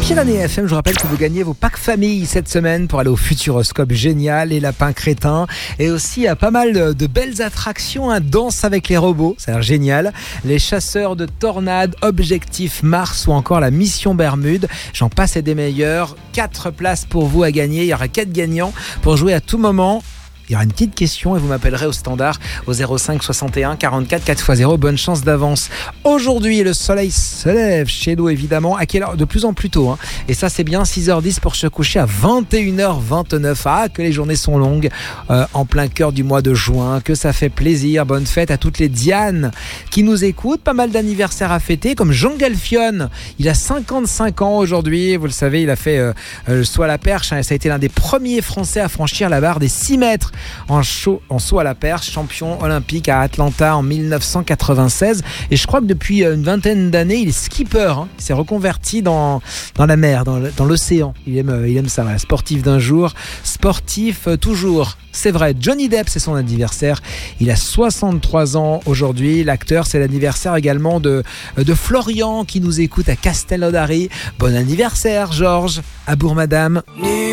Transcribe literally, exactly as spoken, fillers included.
Pyrénées F M, je vous rappelle que vous gagnez vos packs famille cette semaine pour aller au Futuroscope génial, les lapins crétins et aussi à pas mal de belles attractions, un danse avec les robots, ça a l'air génial, les chasseurs de tornades, Objectif Mars ou encore la Mission Bermude, j'en passe et des meilleurs, quatre places pour vous à gagner, il y aura quatre gagnants pour jouer à tout moment. Il y aura une petite question et vous m'appellerez au standard au zéro cinq soixante et un quarante-quatre quatre fois zéro. Bonne chance d'avance. Aujourd'hui, le soleil se lève chez nous évidemment. À quelle heure ? De plus en plus tôt. Hein. Et ça, c'est bien six heures dix pour se coucher à vingt et une heures vingt-neuf. Ah, que les journées sont longues euh, en plein cœur du mois de juin. Que ça fait plaisir. Bonne fête à toutes les Dianes qui nous écoutent. Pas mal d'anniversaires à fêter comme Jean Galfione. Il a cinquante-cinq ans aujourd'hui. Vous le savez, il a fait euh, le saut à la perche. Hein, et ça a été l'un des premiers Français à franchir la barre des six mètres. En, chaud, en saut à la perche, champion olympique à Atlanta en dix-neuf cent quatre-vingt-seize. Et je crois que depuis une vingtaine d'années, il est skipper. Hein. Il s'est reconverti dans, dans la mer, dans, dans l'océan. Il aime, il aime ça. Voilà. Sportif d'un jour, sportif toujours. C'est vrai, Johnny Depp, c'est son anniversaire. Il a soixante-trois ans aujourd'hui. L'acteur, c'est l'anniversaire également de, de Florian qui nous écoute à Castelnaudary. Bon anniversaire, Georges. À Bourg-Madame.